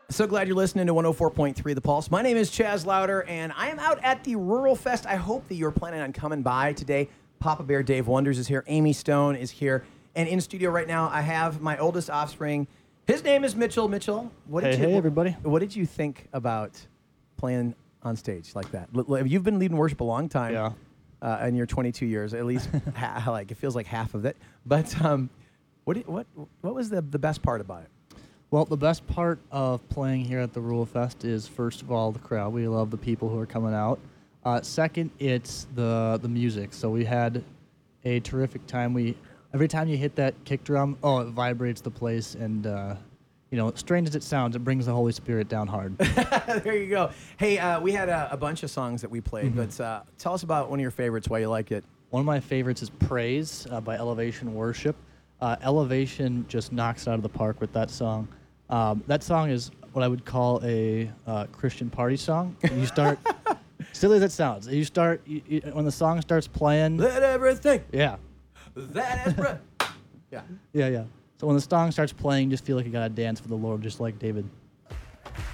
So glad you're listening to 104.3 The Pulse. My name is Chaz Louder, and I am out at the Rural Fest. I hope that you're planning on coming by today. Papa Bear Dave Wonders is here. Amy Stone is here. And in studio right now, I have my oldest offspring. His name is Mitchell. Mitchell, Hey, everybody. What did you think about playing on stage like that? You've been leading worship a long time. Yeah. In your 22 years, at least, like it feels like half of it. But what was the best part about it? Well, the best part of playing here at the Rural Fest is, first of all, the crowd. We love the people who are coming out. Second, it's the music. So we had a terrific time. Every time you hit that kick drum, it vibrates the place, and strange as it sounds, it brings the Holy Spirit down hard. There you go. Hey, we had a bunch of songs that we played, but tell us about one of your favorites, why you like it. One of my favorites is Praise by Elevation Worship. Elevation just knocks it out of the park with that song. That song is what I would call a Christian party song. You start, silly as it sounds, you start, when the song starts playing. Let everything. Yeah. That is Yeah. Yeah. So when the song starts playing, you just feel like you got to dance for the Lord, just like David.